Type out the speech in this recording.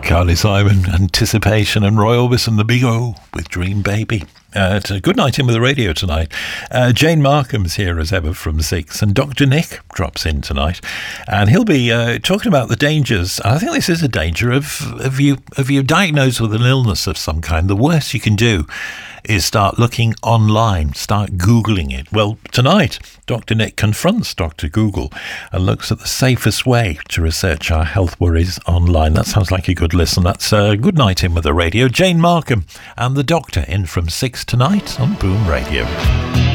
Carly Simon, Anticipation, and Roy Orbison, the Big O with Dream Baby. It's a good night in with the radio tonight. Jane Markham's here as ever from 6, and Dr. Nick drops in tonight, and he'll be talking about the dangers. I think this is a danger of you diagnosed with an illness of some kind. The worst you can do is start looking online, start Googling it. Well, tonight, Dr. Nick confronts Dr. Google and looks at the safest way to research our health worries online. That sounds like a good listen. That's a good night in with the radio. Jane Markham and the Doctor in from 6 tonight on Boom Radio.